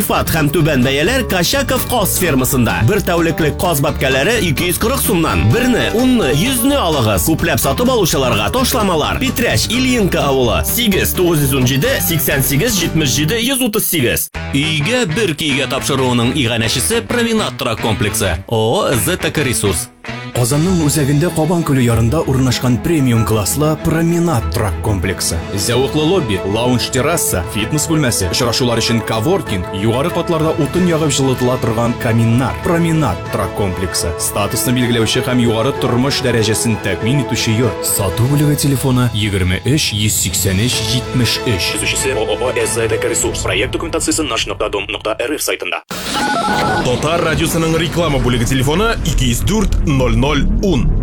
Fat һәм түбән бәяләр Кашаков Qoz фермасында. Бер тәүлеклек qoz бәбкәләре 240 сумнан. Берне, 10-ны, 100-ны алыгыз. Күпләп сатып алучыларга ташламалар. Петряч, Ильинка авылы. 8-917 88 77 138. Өйгә бер көйгә тапшыруының иганәчесе Променад торак комплексы. ООО «Зетека Ресурс». Казанның үзәгендә Кабан күле ярында урнашкан премиум класслы Променад торак комплексы. Зәвыклы лобби, лаунж-терраса, фитнес бүлмәсе, очрашулар өчен коворкинг, югары катларда утын ягып җылытыла торган каминнар. Променад торак комплексы. Статусны билгеләүче һәм югары тормыш дәрәҗәсен тәэмин итүче йорт. Сату бүлеге телефоны 23 183 73. Төзүчесе ООО «Зетека Ресурс». Проект документациясе nash.dom.rf сайтында. Татар радиосының реклама бүлеге телефоны 204 00 10.